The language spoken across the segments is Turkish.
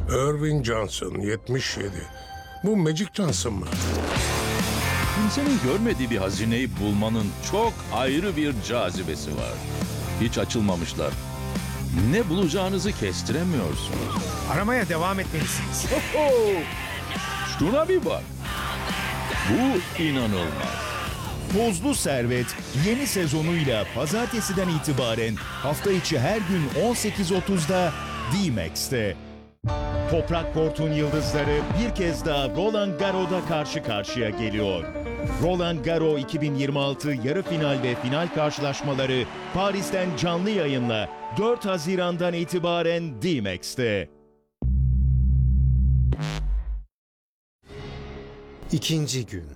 Irving Johnson, 77. Bu Magic Johnson mı? Kimsenin görmediği bir hazineyi bulmanın çok ayrı bir cazibesi var. Hiç açılmamışlar. Ne bulacağınızı kestiremiyorsunuz. Aramaya devam etmelisiniz. Şuna bir bak. Bu inanılmaz. Tozlu Servet yeni sezonuyla pazartesiden itibaren hafta içi her gün 18.30'da D-Max'te. Toprak Kort'un yıldızları bir kez daha Roland Garros'da karşı karşıya geliyor. Roland Garros 2026 yarı final ve final karşılaşmaları Paris'ten canlı yayınla 4 Haziran'dan itibaren D-Max'te. İkinci gün.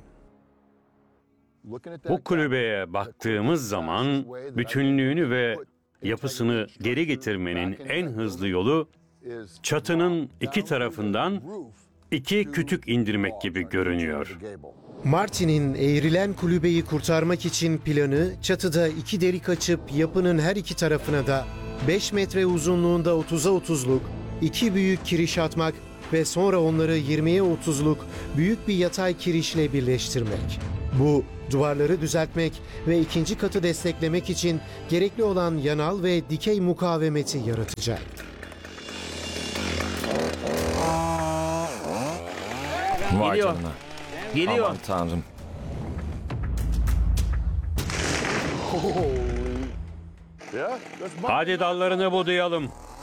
Bu kulübeye baktığımız zaman bütünlüğünü ve yapısını geri getirmenin en hızlı yolu çatının iki tarafından iki kütük indirmek gibi görünüyor. Martin'in eğrilen kulübeyi kurtarmak için planı çatıda iki delik açıp yapının her iki tarafına da 5 metre uzunluğunda 30'a 30'luk iki büyük kiriş atmak ve sonra onları 20'ye 30'luk büyük bir yatay kirişle birleştirmek. Bu duvarları düzeltmek ve ikinci katı desteklemek için gerekli olan yanal ve dikey mukavemeti yaratacak. Vay Geliyor. canına. Geliyor. Aman tanrım. Hadi dallarını budayalım.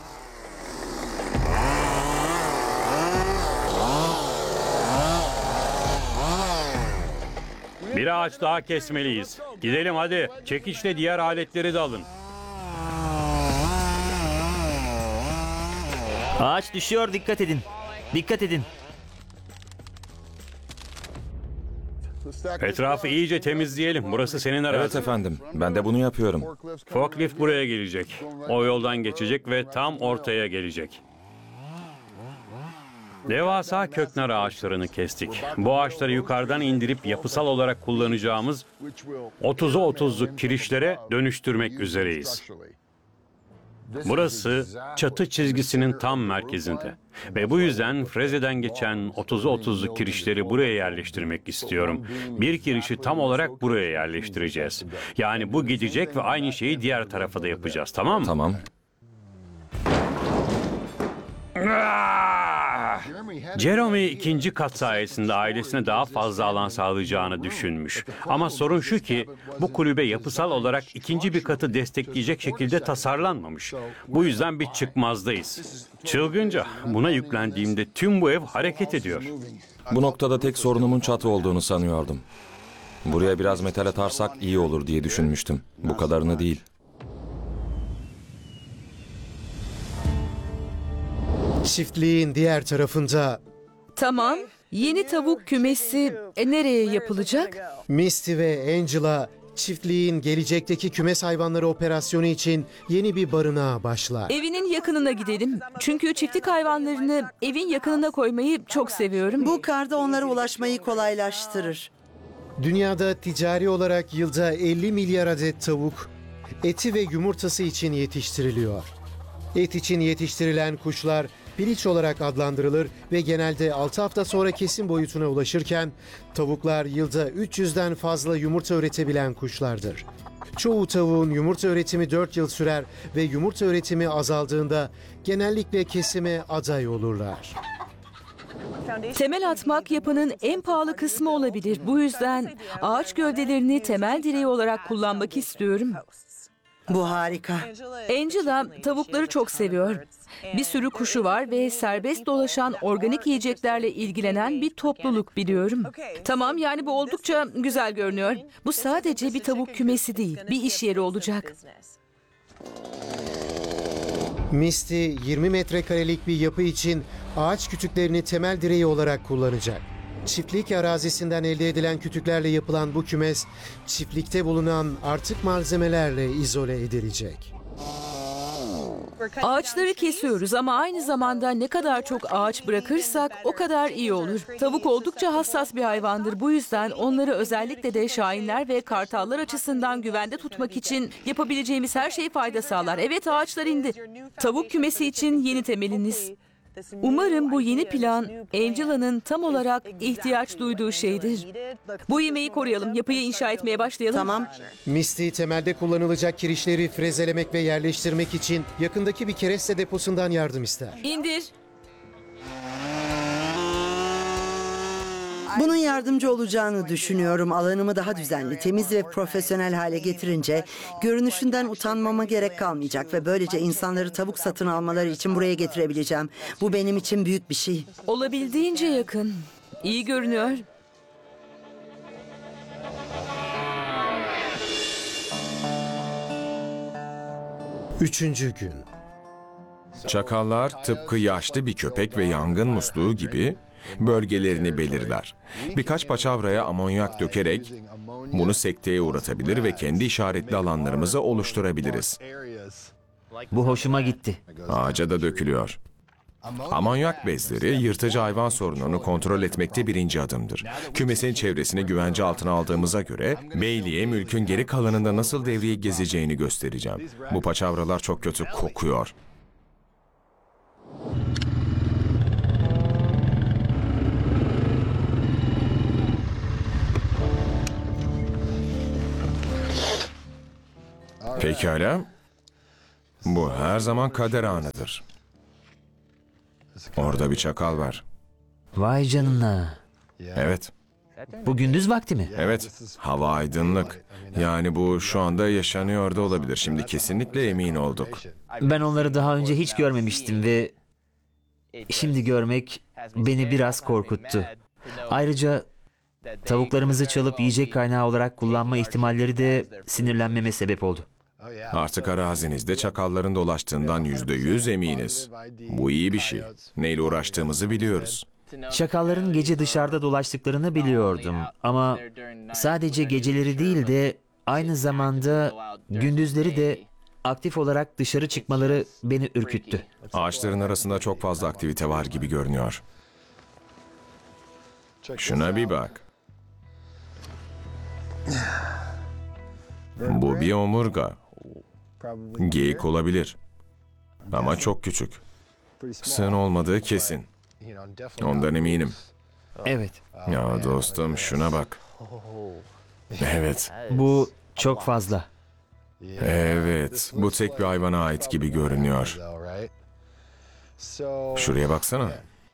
Bir ağaç daha kesmeliyiz. Gidelim hadi. Çekiçle diğer aletleri de alın. Ağaç düşüyor, dikkat edin. Dikkat edin. Etrafı iyice temizleyelim. Burası senin arazin. Evet efendim. Ben de bunu yapıyorum. Forklift buraya gelecek. O yoldan geçecek ve tam ortaya gelecek. Devasa köknar ağaçlarını kestik. Bu ağaçları yukarıdan indirip yapısal olarak kullanacağımız 30'a 30'luk kirişlere dönüştürmek üzereyiz. Burası çatı çizgisinin tam merkezinde. Ve bu yüzden frezeden geçen 30'a 30'luk kirişleri buraya yerleştirmek istiyorum. Bir kirişi tam olarak buraya yerleştireceğiz. Yani bu gidecek ve aynı şeyi diğer tarafa da yapacağız, tamam mı? Tamam. Jeremy ikinci kat sayesinde ailesine daha fazla alan sağlayacağını düşünmüş. Ama sorun şu ki bu kulübe yapısal olarak ikinci bir katı destekleyecek şekilde tasarlanmamış. Bu yüzden bir çıkmazdayız. Çılgınca buna yüklendiğimde tüm bu ev hareket ediyor. Bu noktada tek sorunumun çatı olduğunu sanıyordum. Buraya biraz metal atarsak iyi olur diye düşünmüştüm. Bu kadarını değil. Çiftliğin diğer tarafında Tamam. Yeni tavuk kümesi nereye yapılacak? Misty ve Angela çiftliğin gelecekteki kümes hayvanları operasyonu için yeni bir barınağa başlar. Evinin yakınına gidelim. Çünkü çiftlik hayvanlarını evin yakınına koymayı çok seviyorum. Bu karda onlara ulaşmayı kolaylaştırır. Dünyada ticari olarak yılda 50 milyar adet tavuk eti ve yumurtası için yetiştiriliyor. Et için yetiştirilen kuşlar piliç olarak adlandırılır ve genelde 6 hafta sonra kesim boyutuna ulaşırken tavuklar yılda 300'den fazla yumurta üretebilen kuşlardır. Çoğu tavuğun yumurta üretimi 4 yıl sürer ve yumurta üretimi azaldığında genellikle kesime aday olurlar. Temel atmak yapının en pahalı kısmı olabilir. Bu yüzden ağaç gövdelerini temel direği olarak kullanmak istiyorum. Bu harika. Angela tavukları çok seviyor. Bir sürü kuşu var ve serbest dolaşan organik yiyeceklerle ilgilenen bir topluluk biliyorum. Tamam, yani bu oldukça güzel görünüyor. Bu sadece bir tavuk kümesi değil, bir iş yeri olacak. Misty 20 metrekarelik bir yapı için ağaç kütüklerini temel direği olarak kullanacak. Çiftlik arazisinden elde edilen kütüklerle yapılan bu kümes, çiftlikte bulunan artık malzemelerle izole edilecek. Ağaçları kesiyoruz ama aynı zamanda ne kadar çok ağaç bırakırsak o kadar iyi olur. Tavuk oldukça hassas bir hayvandır. Bu yüzden onları özellikle de şahinler ve kartallar açısından güvende tutmak için yapabileceğimiz her şey fayda sağlar. Evet, ağaçlar indi. Tavuk kümesi için yeni temeliniz. Umarım bu yeni plan Angela'nın tam olarak ihtiyaç duyduğu şeydir. Bu yemeği koruyalım. Yapıyı inşa etmeye başlayalım. Tamam. Misty temelde kullanılacak kirişleri frezelemek ve yerleştirmek için yakındaki bir kereste deposundan yardım ister. İndir. Bunun yardımcı olacağını düşünüyorum. Alanımı daha düzenli, temiz ve profesyonel hale getirince görünüşünden utanmama gerek kalmayacak ve böylece insanları tavuk satın almaları için buraya getirebileceğim. Bu benim için büyük bir şey. Olabildiğince yakın. İyi görünüyor. Üçüncü gün. Çakallar tıpkı yaşlı bir köpek ve yangın musluğu gibi bölgelerini belirler. Birkaç paçavraya amonyak dökerek bunu sekteye uğratabilir ve kendi işaretli alanlarımızı oluşturabiliriz. Bu hoşuma gitti. Ağaca da dökülüyor. Amonyak bezleri yırtıcı hayvan sorununu kontrol etmekte birinci adımdır. Kümesin çevresini güvence altına aldığımıza göre Bailey'e mülkün geri kalanında nasıl devriye gezeceğini göstereceğim. Bu paçavralar çok kötü kokuyor. Pekala. Bu her zaman kader anıdır. Orada bir çakal var. Vay canına. Evet, Bu gündüz vakti mi? evet. Hava aydınlık. Yani bu şu anda yaşanıyor da olabilir. Şimdi kesinlikle emin olduk. Ben onları daha önce hiç görmemiştim ve şimdi görmek beni biraz korkuttu. Ayrıca tavuklarımızı çalıp yiyecek kaynağı olarak kullanma ihtimalleri de sinirlenmeme sebep oldu. Artık arazinizde çakalların dolaştığından %100 eminiz. Bu iyi bir şey. Neyle uğraştığımızı biliyoruz. Çakalların gece dışarıda dolaştıklarını biliyordum ama sadece geceleri değil de aynı zamanda gündüzleri de aktif olarak dışarı çıkmaları beni ürküttü. Ağaçların arasında çok fazla aktivite var gibi görünüyor. Şuna bir bak. Bu bir omurga. Geyik olabilir. Ama çok küçük. Sığın olmadığı kesin. Ondan eminim. Evet, Ya dostum şuna bak. Evet. bu çok fazla. Evet. Bu tek bir hayvana ait gibi görünüyor. Şuraya baksana.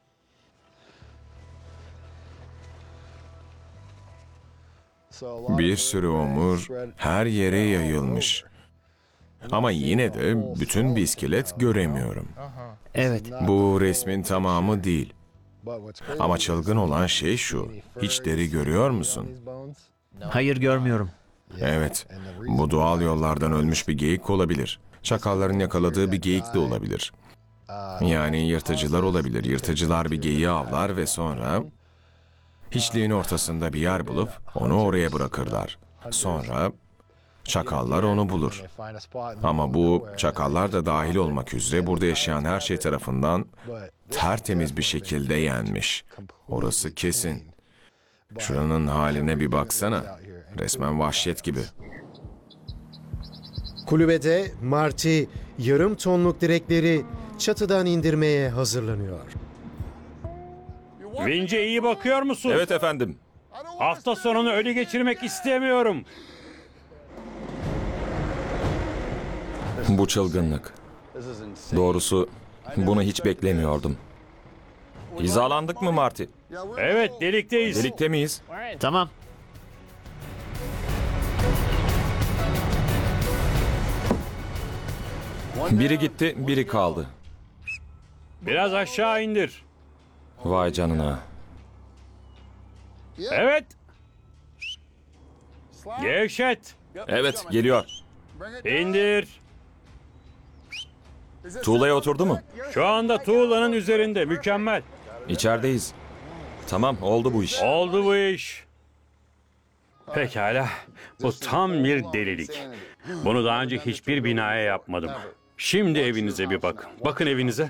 Bir sürü omur her yere yayılmış. Ama yine de bütün bir iskelet göremiyorum. Evet, Bu resmin tamamı değil. Ama çılgın olan şey şu. Hiç deri görüyor musun? hayır görmüyorum. Evet. Bu doğal yollardan ölmüş bir geyik olabilir. Çakalların yakaladığı bir geyik de olabilir. Yani yırtıcılar olabilir. Yırtıcılar bir geyiği avlar ve sonra hiçliğin ortasında bir yer bulup onu oraya bırakırlar. Sonra çakallar onu bulur. Ama bu çakallar da dahil olmak üzere burada yaşayan her şey tarafından tertemiz bir şekilde yenmiş. Orası kesin. Şuranın haline bir baksana. Resmen vahşet gibi. Kulübede Marty yarım tonluk direkleri çatıdan indirmeye hazırlanıyor. Vince iyi bakıyor musun? Evet efendim. Hafta sonunu ölü geçirmek istemiyorum. Bu çılgınlık. Doğrusu bunu hiç beklemiyordum. Hizalandık mı Marty? Evet, delikteyiz. Delikte miyiz? Tamam, Biri gitti, biri kaldı. Biraz aşağı indir. Vay canına. Evet. Gevşet. Evet, geliyor. İndir. Tuğlaya oturdu mu? Şu anda tuğlanın üzerinde. Mükemmel. İçerideyiz. Tamam, oldu bu iş. Oldu bu iş. Pekala. Bu tam bir delilik. Bunu daha önce hiçbir binaya yapmadım. Şimdi evinize bir bakın. Bakın evinize.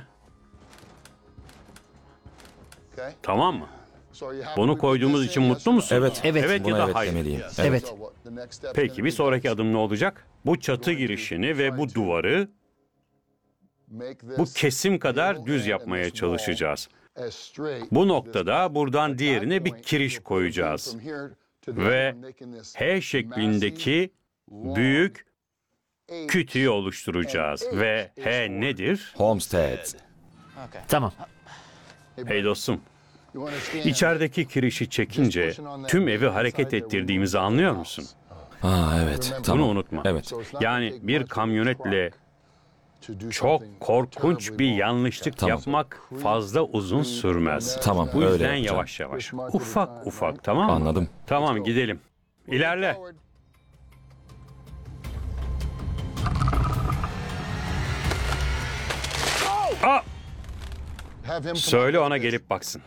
Tamam mı? Bunu koyduğumuz için mutlu musun? Evet, Evet. Evet buna ya da evet hayır. demeliyim. evet. Peki bir sonraki adım ne olacak? Bu çatı girişini ve bu duvarı bu kesim kadar düz yapmaya çalışacağız. Bu noktada buradan diğerine bir kiriş koyacağız. Ve H şeklindeki büyük kütüğü oluşturacağız. Ve H nedir? Homestead. Tamam. Hey dostum, içerideki kirişi çekince tüm evi hareket ettirdiğimizi anlıyor musun? Evet, tamam. Bunu unutma. Evet. Yani bir kamyonetle çok korkunç bir yanlışlık Tamam. yapmak fazla uzun sürmez. Tamam, Bu öyle yüzden yapacağım. yavaş yavaş, ufak ufak, tamam mı? Anladım. Tamam, gidelim. İlerle. Aa! Söyle ona gelip baksın.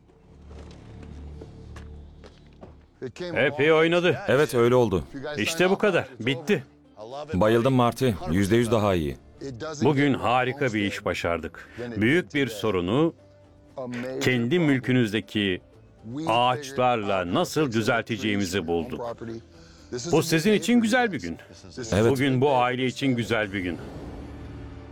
Epey oynadı. Evet, öyle oldu. İşte bu kadar. Bitti. Bayıldım Marty. %100 daha iyi. Bugün harika bir iş başardık. Büyük bir sorunu kendi mülkünüzdeki ağaçlarla nasıl düzelteceğimizi bulduk. Bu sizin için güzel bir gün. Evet. Bugün bu aile için güzel bir gün.